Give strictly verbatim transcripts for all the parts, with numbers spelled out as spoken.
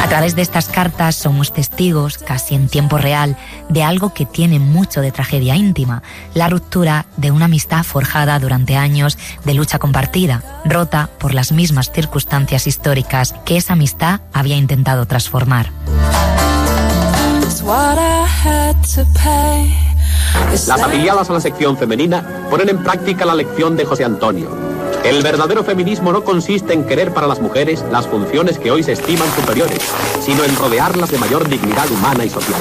A través de estas cartas somos testigos, casi en tiempo real, de algo que tiene mucho de tragedia íntima, la ruptura de una amistad forjada durante años de lucha compartida, rota por las mismas circunstancias históricas que esa amistad había intentado transformar. Las afiliadas a la sección femenina ponen en práctica la lección de José Antonio. El verdadero feminismo no consiste en querer para las mujeres las funciones que hoy se estiman superiores, sino en rodearlas de mayor dignidad humana y social.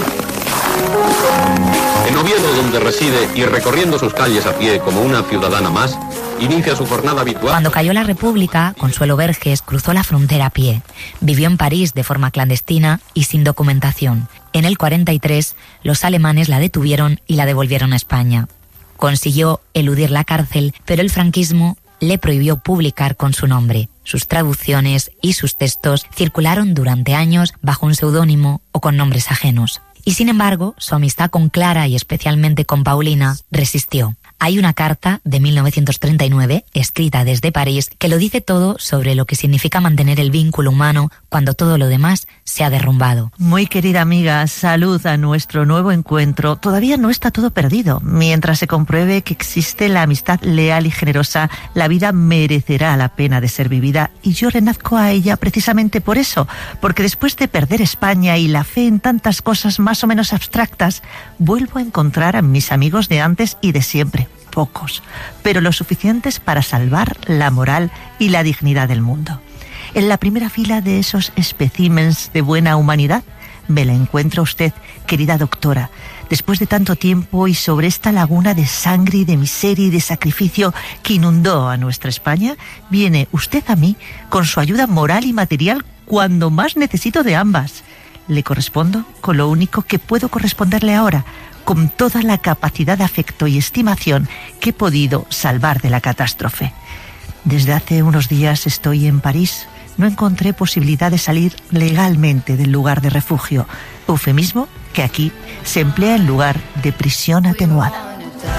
En Oviedo, donde reside, y recorriendo sus calles a pie como una ciudadana más, inicia su jornada habitual. Cuando cayó la República, Consuelo Verges cruzó la frontera a pie. Vivió en París de forma clandestina y sin documentación. En el cuarenta y tres, los alemanes la detuvieron y la devolvieron a España. Consiguió eludir la cárcel, pero el franquismo le prohibió publicar con su nombre. Sus traducciones y sus textos circularon durante años bajo un seudónimo o con nombres ajenos. Y sin embargo, su amistad con Clara y especialmente con Paulina resistió. Hay una carta de mil novecientos treinta y nueve, escrita desde París, que lo dice todo sobre lo que significa mantener el vínculo humano cuando todo lo demás se ha derrumbado. Muy querida amiga, salud a nuestro nuevo encuentro. Todavía no está todo perdido. Mientras se compruebe que existe la amistad leal y generosa, la vida merecerá la pena de ser vivida. Y yo renazco a ella precisamente por eso, porque después de perder España y la fe en tantas cosas más o menos abstractas, vuelvo a encontrar a mis amigos de antes y de siempre. Pocos, pero lo suficientes para salvar la moral y la dignidad del mundo. En la primera fila de esos especímenes de buena humanidad me la encuentra usted, querida doctora. Después de tanto tiempo y sobre esta laguna de sangre y de miseria y de sacrificio que inundó a nuestra España, viene usted a mí con su ayuda moral y material cuando más necesito de ambas. Le correspondo con lo único que puedo corresponderle ahora, con toda la capacidad de afecto y estimación que he podido salvar de la catástrofe. Desde hace unos días estoy en París. No encontré posibilidad de salir legalmente del lugar de refugio, eufemismo que aquí se emplea en lugar de prisión atenuada.